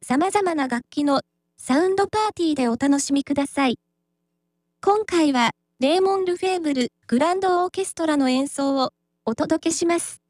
様々な楽器のサウンドパーティーでお楽しみください。今回は、レーモン・ルフェーブル・グランドオーケストラの演奏をお届けします。